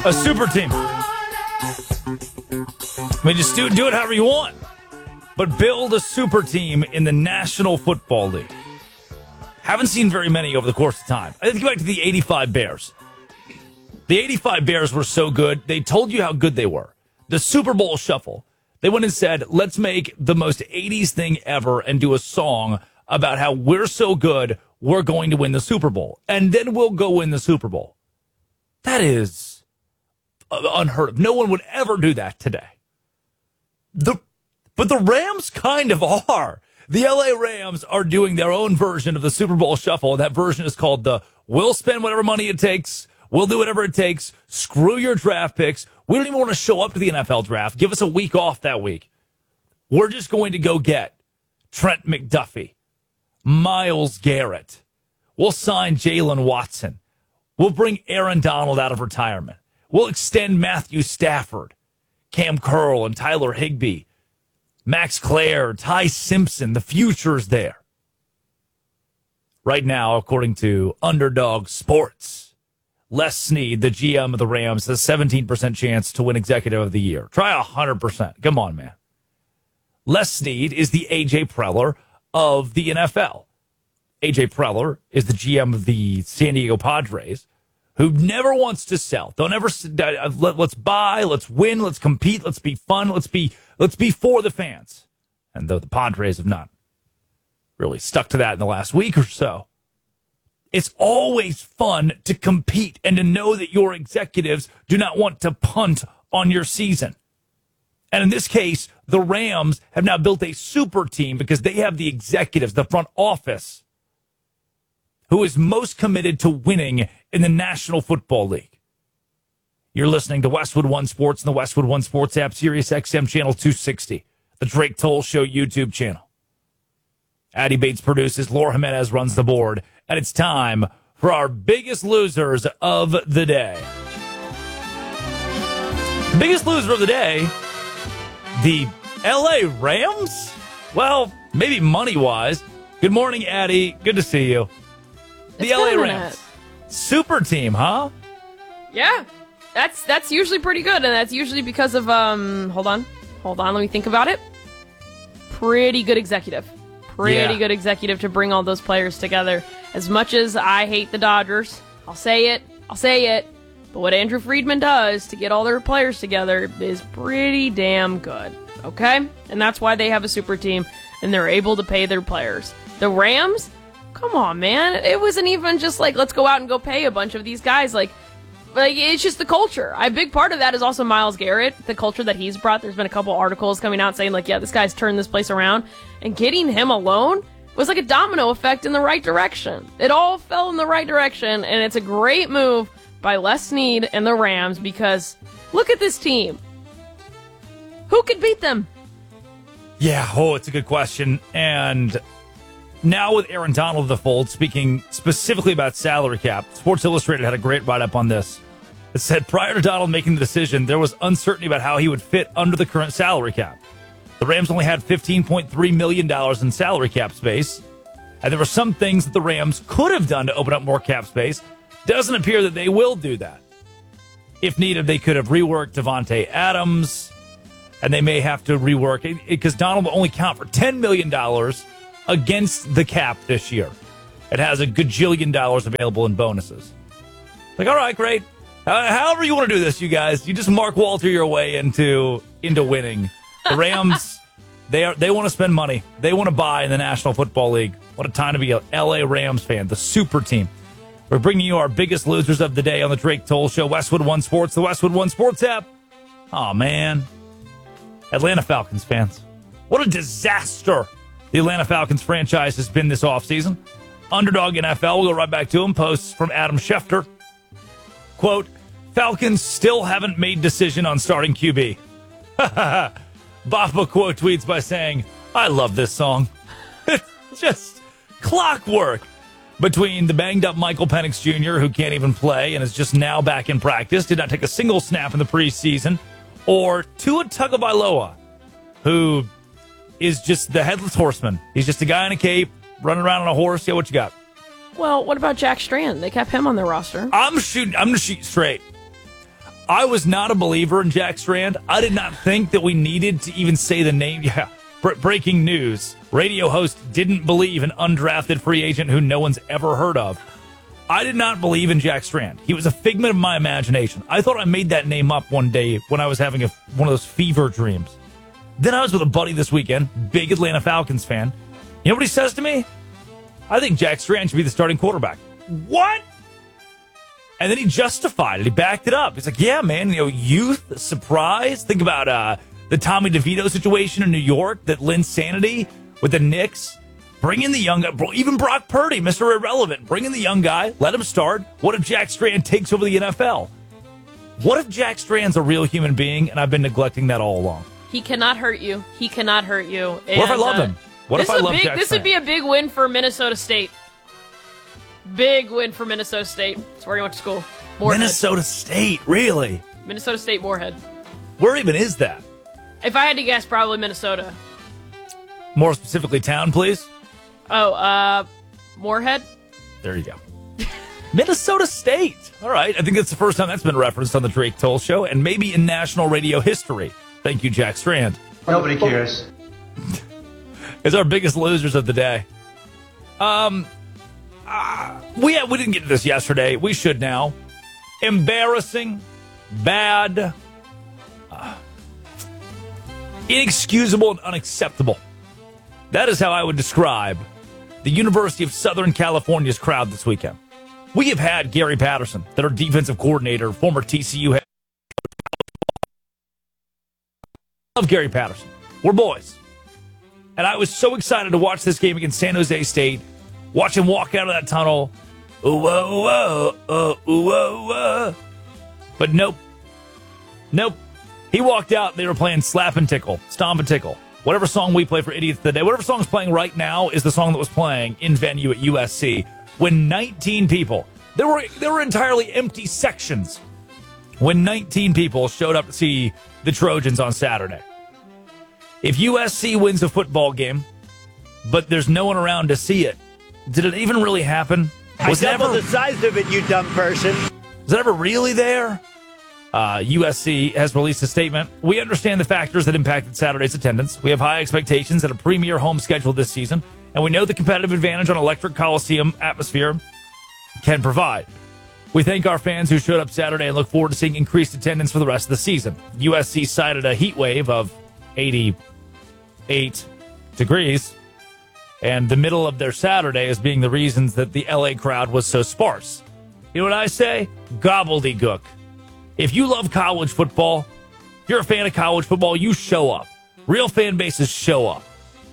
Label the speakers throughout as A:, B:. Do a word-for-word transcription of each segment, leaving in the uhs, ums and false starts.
A: A super team. I mean, just do, do it however you want. But build a super team in the National Football League. Haven't seen very many over the course of time. I think back to the eighty-five Bears. The eighty-five Bears were so good, they told you how good they were. The Super Bowl Shuffle. They went and said, let's make the most eighties thing ever and do a song about how we're so good, we're going to win the Super Bowl. And then we'll go win the Super Bowl. That is unheard of. No one would ever do that today. The, but the Rams kind of are. The L A Rams are doing their own version of the Super Bowl Shuffle. That version is called the we'll spend whatever money it takes. We'll do whatever it takes. Screw your draft picks. We don't even want to show up to the N F L draft. Give us a week off that week. We're just going to go get Trent McDuffie, Myles Garrett. We'll sign Jalen Watson. We'll bring Aaron Donald out of retirement. We'll extend Matthew Stafford, Cam Curl, and Tyler Higbee, Max Clare, Ty Simpson. The future's there. Right now, according to Underdog Sports, Les Snead, the G M of the Rams, has a seventeen percent chance to win Executive of the Year. Try one hundred percent. Come on, man. Les Snead is the A J Preller of the N F L. A J Preller is the G M of the San Diego Padres, who never wants to sell. Don't ever let's buy, let's win, let's compete, let's be fun, let's be let's be for the fans. And though the Padres have not really stuck to that in the last week or so, it's always fun to compete and to know that your executives do not want to punt on your season. And in this case, the Rams have now built a super team because they have the executives, the front office, who is most committed to winning in the National Football League. You're listening to Westwood One Sports and the Westwood One Sports app, Sirius X M Channel two sixty, the Drake Toll Show YouTube channel. Addie Bates produces, Laura Jimenez runs the board, and it's time for our biggest losers of the day. Biggest loser of the day, the L A Rams? Well, maybe money-wise. Good morning, Addie. Good to see you. The
B: It's
A: L A
B: good,
A: Rams. Super team, huh?
B: Yeah, that's that's usually pretty good, and that's usually because of um. Hold on, hold on. Let me think about it. Pretty good executive, pretty
A: Yeah.
B: good executive to bring all those players together. As much as I hate the Dodgers, I'll say it. I'll say it. But what Andrew Friedman does to get all their players together is pretty damn good. Okay, and that's why they have a super team, and they're able to pay their players. The Rams. Come on, man. It wasn't even just like, let's go out and go pay a bunch of these guys. Like, like it's just the culture. A big part of that is also Myles Garrett, the culture that he's brought. There's been a couple articles coming out saying, like, yeah, this guy's turned this place around. And getting him alone was like a domino effect in the right direction. It all fell in the right direction, and it's a great move by Les Snead and the Rams because look at this team. Who could beat them?
A: Yeah, oh, it's a good question. And now with Aaron Donald in the fold, speaking specifically about salary cap, Sports Illustrated had a great write-up on this. It said prior to Donald making the decision, there was uncertainty about how he would fit under the current salary cap. The Rams only had fifteen point three million dollars in salary cap space, and there were some things that the Rams could have done to open up more cap space. Doesn't appear that they will do that. If needed, they could have reworked Devontae Adams, and they may have to rework it because Donald will only count for ten million dollars against the cap this year. It has a gajillion dollars available in bonuses. Like, all right, great. Uh, however you want to do this, you guys, you just Mark Walter your way into into winning. The Rams, they are they want to spend money. They want to buy in the National Football League. What a time to be an L A Rams fan, the super team. We're bringing you our biggest losers of the day on the Drake Toll Show, Westwood One Sports, the Westwood One Sports app. Oh, man. Atlanta Falcons fans. What a disaster the Atlanta Falcons franchise has been this offseason. Underdog N F L, we'll go right back to him. Posts from Adam Schefter. Quote, Falcons still haven't made decision on starting Q B. Baffa quote tweets by saying, I love this song. It's just clockwork between the banged-up Michael Penix Junior, who can't even play and is just now back in practice, did not take a single snap in the preseason, or Tua Tagovailoa, who is just the headless horseman. He's just a guy in a cape, running around on a horse. Yeah, what you got?
B: Well, what about Jack Strand? They kept him on their roster.
A: I'm shooting. I'm going to shoot straight. I was not a believer in Jack Strand. I did not think that we needed to even say the name. Yeah, Bre- breaking news. Radio host didn't believe an undrafted free agent who no one's ever heard of. I did not believe in Jack Strand. He was a figment of my imagination. I thought I made that name up one day when I was having a, one of those fever dreams. Then I was with a buddy this weekend, big Atlanta Falcons fan. You know what he says to me? I think Jack Strand should be the starting quarterback. What? And then he justified it. He backed it up. He's like, yeah, man, you know, youth, surprise. Think about uh, the Tommy DeVito situation in New York, that Linsanity with the Knicks. Bring in the young guy. Even Brock Purdy, Mister Irrelevant. Bring in the young guy. Let him start. What if Jack Strand takes over the N F L? What if Jack Strand's a real human being and I've been neglecting that all along?
B: He cannot hurt you. He cannot hurt you.
A: And, what if I love
B: uh,
A: him? What if I love
B: big,
A: Jack
B: This
A: Strand?
B: would be a big win for Minnesota State. Big win for Minnesota State. That's where he went to school. Moorhead.
A: Minnesota State, really?
B: Minnesota State, Moorhead.
A: Where even is that?
B: If I had to guess, probably Minnesota.
A: More specifically, town, please.
B: Oh, uh, Moorhead?
A: There you go. Minnesota State. All right. I think that's the first time that's been referenced on the Drake Toll Show and maybe in national radio history. Thank you, Jack Strand.
C: Nobody cares.
A: It's our biggest losers of the day. Um, uh, we we didn't get to this yesterday. We should now. Embarrassing, bad, uh, inexcusable, and unacceptable. That is how I would describe the University of Southern California's crowd this weekend. We have had Gary Patterson, their defensive coordinator, former T C U head. I love Gary Patterson. We're boys. And I was so excited to watch this game against San Jose State, watch him walk out of that tunnel. Ooh, whoa, whoa, oh, ooh, whoa, whoa. But nope. Nope. He walked out, they were playing Slap and Tickle, Stomp and Tickle. Whatever song we play for Idiots of the Day, whatever song's playing right now is the song that was playing in venue at U S C. When nineteen people, there were there were entirely empty sections when nineteen people showed up to see the Trojans on Saturday. If U S C wins a football game, but there's no one around to see it, did it even really happen?
D: Was I double the size of it, you dumb person.
A: Was it ever really there? Uh, U S C has released a statement. We understand the factors that impacted Saturday's attendance. We have high expectations at a premier home schedule this season, and we know the competitive advantage on Electric Coliseum atmosphere can provide. We thank our fans who showed up Saturday and look forward to seeing increased attendance for the rest of the season. U S C cited a heat wave of eighty-eight degrees, and the middle of their Saturday as being the reasons that the L A crowd was so sparse. You know what I say? Gobbledygook. If you love college football, if you're a fan of college football, you show up. Real fan bases show up.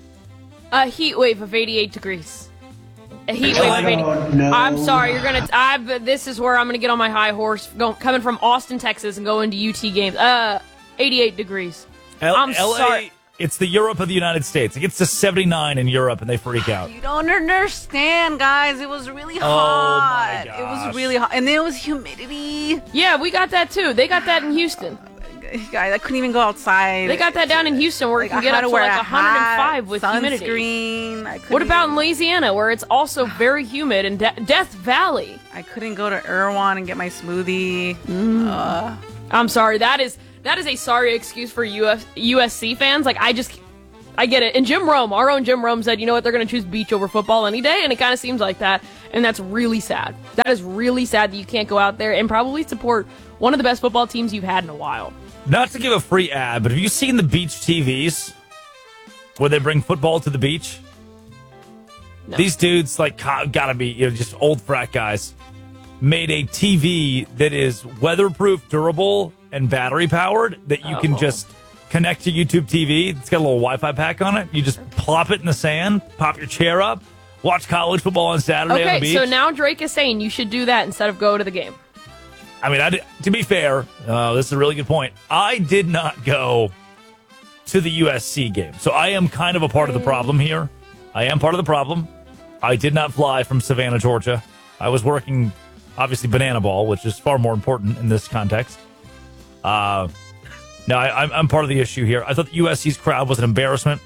B: A heat wave of eighty-eight degrees. A heat wave of eighty.
C: No.
B: I'm sorry, you're gonna. I. This is where I'm gonna get on my high horse, go, coming from Austin, Texas, and going to U T games. Uh, eighty-eight degrees.
A: L-
B: I'm
A: L A,
B: sorry.
A: It's the Europe of the United States. It gets to seventy-nine in Europe, and they freak out.
E: You don't understand, guys. It was really
A: Oh,
E: hot.
A: my gosh.
E: It was really hot. And there was humidity.
B: Yeah, we got that too. They got that in Houston.
E: Guys, I couldn't even go outside.
B: They got that down in Houston where
E: Like,
B: it can
E: I
B: get
E: had
B: up
E: to
B: to
E: wear
B: like
E: a
B: one hundred five
E: hat,
B: with humidity.
E: sunscreen. I couldn't
B: What about in
E: even-
B: Louisiana where it's also very humid in De- Death Valley?
E: I couldn't go to Erewhon and get my smoothie. Uh,
B: I'm sorry. That is that is a sorry excuse for U S U S C fans. Like I just, I get it. And Jim Rome, our own Jim Rome, said, you know what, they're going to choose beach over football any day, and it kind of seems like that. And that's really sad. That is really sad that you can't go out there and probably support one of the best football teams you've had in a while.
A: Not to give a free ad, but have you seen the beach T Vs where they bring football to the beach?
B: No.
A: These dudes, like, gotta be, you know, just old frat guys, made a T V that is weatherproof, durable, and battery powered that you
B: Oh.
A: can just connect to YouTube T V. It's got a little Wi-Fi pack on it. You just plop it in the sand, pop your chair up, watch college football on Saturday on the
B: Okay,
A: beach.
B: so now Drake is saying you should do that instead of go to the game.
A: I mean, I did, to be fair, uh, this is a really good point. I did not go to the U S C game, so I am kind of a part of the problem here. I am part of the problem. I did not fly from Savannah, Georgia. I was working, obviously, banana ball, which is far more important in this context. Uh, no, I, I'm, I'm part of the issue here. I thought the U S C's crowd was an embarrassment,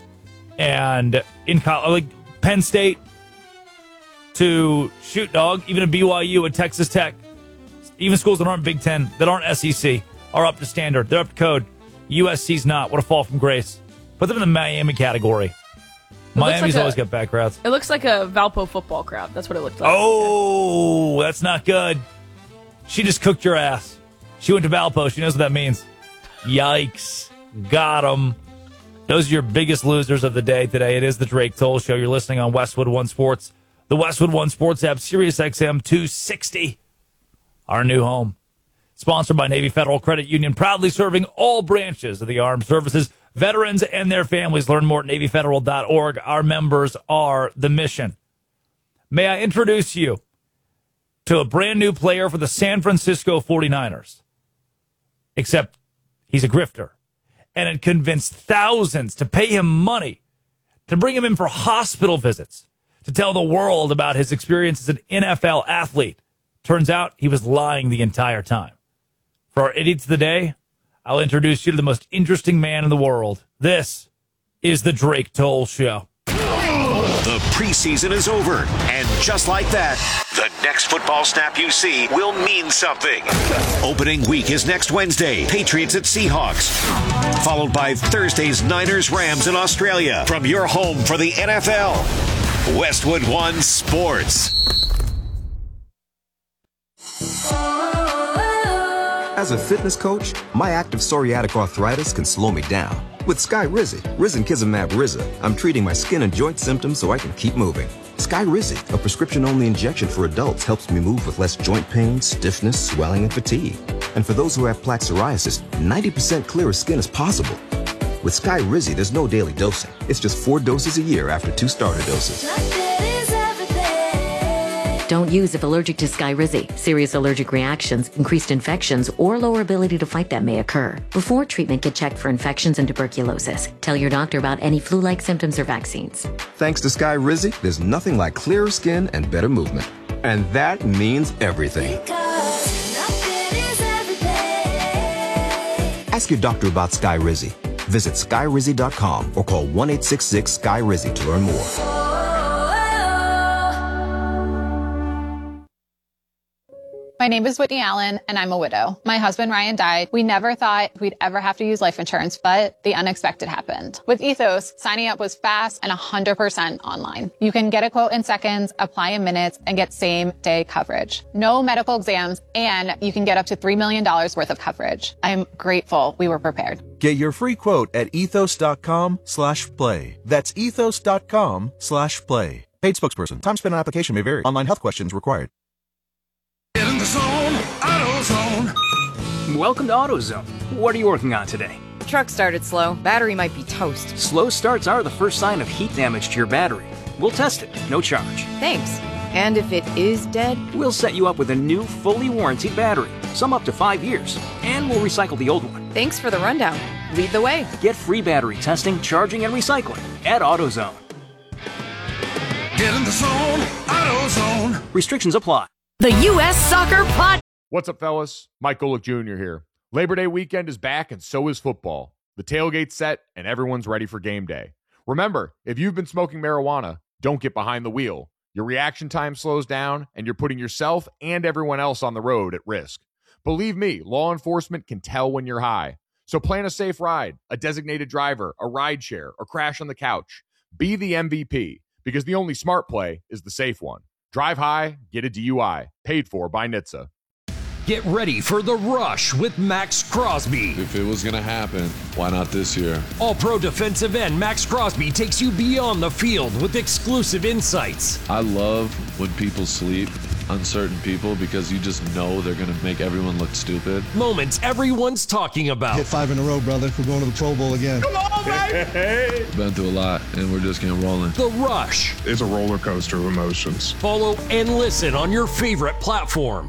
A: and in college, like Penn State to shoot dog, even a B Y U at Texas Tech. even schools that aren't Big Ten, that aren't S E C, are up to standard. They're up to code. U S C's not. What a fall from grace. Put them in the Miami category. Miami's
B: like
A: always
B: a,
A: got bad crowds.
B: It looks like a Valpo football crowd. That's what it looked like.
A: Oh, that's not good. She just cooked your ass. She went to Valpo. She knows what that means. Yikes. Got them. Those are your biggest losers of the day today. It is the Drake Toll Show. You're listening on Westwood One Sports. The Westwood One Sports app, Sirius X M two sixty. Our new home. Sponsored by Navy Federal Credit Union, proudly serving all branches of the armed services, veterans, and their families. Learn more at Navy Federal dot org. Our members are the mission. May I introduce you to a brand new player for the San Francisco forty-niners? Except he's a grifter. And it convinced thousands to pay him money to bring him in for hospital visits, to tell the world about his experience as an N F L athlete. Turns out he was lying the entire time. For our Idiots of the Day, I'll introduce you to the most interesting man in the world. This is the Drake Toll Show.
C: The preseason is over, and just like that, the next football snap you see will mean something. Opening week is next Wednesday, Patriots at Seahawks, followed by Thursday's Niners-Rams in Australia. From your home for the N F L, Westwood One Sports.
F: As a fitness coach, my active psoriatic arthritis can slow me down. With Skyrizi, Risankizumab Riza, I'm treating my skin and joint symptoms so I can keep moving. Skyrizi, a prescription-only injection for adults, helps me move with less joint pain, stiffness, swelling, and fatigue. And for those who have plaque psoriasis, ninety percent clearer skin is possible. With Skyrizi, there's no daily dosing. It's just four doses a year after two starter doses.
G: Don't use if allergic to Skyrizi. Serious allergic reactions, increased infections, or lower ability to fight them may occur. Before treatment, get checked for infections and tuberculosis. Tell your doctor about any flu-like symptoms or vaccines.
F: Thanks to Skyrizi, there's nothing like clearer skin and better movement. And that means everything. Ask your doctor about Skyrizi. Visit Skyrizi dot com or call one eight six six Sky Rizi to learn more.
H: My name is Whitney Allen, and I'm a widow. My husband, Ryan, died. We never thought we'd ever have to use life insurance, but the unexpected happened. With Ethos, signing up was fast and one hundred percent online. You can get a quote in seconds, apply in minutes, and get same-day coverage. No medical exams, and you can get up to three million dollars worth of coverage. I'm grateful we were prepared.
I: Get your free quote at ethos dot com slash play. That's ethos dot com slash play. Paid spokesperson. Time spent on application may vary. Online health questions required.
J: Get in the zone, AutoZone.
K: Welcome to AutoZone. What are you working on today?
L: Truck started slow. Battery might be toast.
K: Slow starts are the first sign of heat damage to your battery. We'll test it, no charge.
L: Thanks. And if it is dead?
K: We'll set you up with a new, fully warranted battery, some up to five years, and we'll recycle the old one.
L: Thanks for the rundown. Lead the way.
K: Get free battery testing, charging, and recycling at AutoZone.
J: Get in the zone, AutoZone.
K: Restrictions apply.
M: The U S Soccer Pod.
N: What's up, fellas? Mike Golick Junior here. Labor Day weekend is back, and so is football. The tailgate's set, and everyone's ready for game day. Remember, if you've been smoking marijuana, don't get behind the wheel. Your reaction time slows down, and you're putting yourself and everyone else on the road at risk. Believe me, law enforcement can tell when you're high. So plan a safe ride, a designated driver, a ride share, or crash on the couch. Be the M V P, because the only smart play is the safe one. Drive high, get a D U I. Paid for by N H T S A.
O: Get ready for The Rush with Max Crosby.
P: If it was going to happen, why not this year?
O: All-pro defensive end Max Crosby takes you beyond the field with exclusive insights.
P: I love when people sleep, uncertain people, because you just know they're going to make everyone look stupid.
O: Moments everyone's talking about.
Q: Hit five in a row, brother. We're going to the Pro Bowl again.
J: Come on, baby!
P: Been through a lot, and we're just getting rolling.
O: The Rush.
R: It's a roller coaster of emotions.
O: Follow and listen on your favorite platform.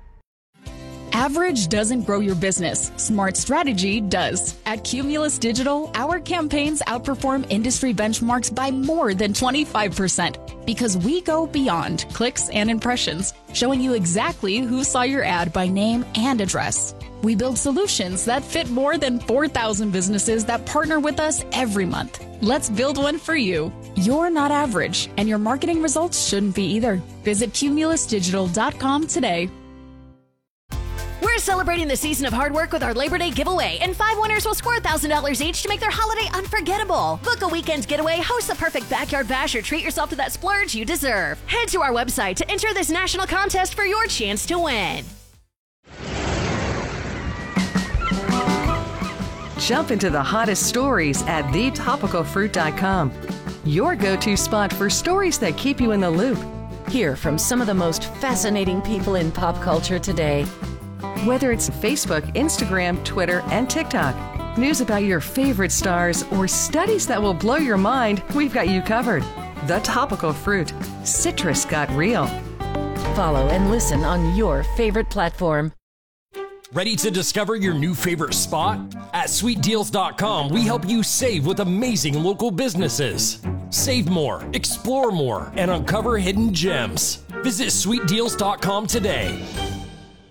S: Average doesn't grow your business. Smart strategy does. At Cumulus Digital, our campaigns outperform industry benchmarks by more than twenty-five percent because we go beyond clicks and impressions, showing you exactly who saw your ad by name and address. We build solutions that fit more than four thousand businesses that partner with us every month. Let's build one for you. You're not average, and your marketing results shouldn't be either. Visit cumulus digital dot com today.
M: celebrating the season of hard work with our Labor Day giveaway, and five winners will score one thousand dollars each to make their holiday unforgettable. Book a weekend getaway, host the perfect backyard bash, or treat yourself to that splurge you deserve. Head to our website to enter this national contest for your chance to win.
T: Jump into the hottest stories at the topical fruit dot com. Your go-to spot for stories that keep you in the loop.
L: Hear from some of the most fascinating people in pop culture today.
T: Whether it's Facebook, Instagram, Twitter, and TikTok, news about your favorite stars, or studies that will blow your mind, we've got you covered. The Topical Fruit. Citrus got real.
L: Follow and listen on your favorite platform.
O: Ready to discover your new favorite spot? At sweet deals dot com, we help you save with amazing local businesses. Save more, explore more, and uncover hidden gems. Visit sweet deals dot com today.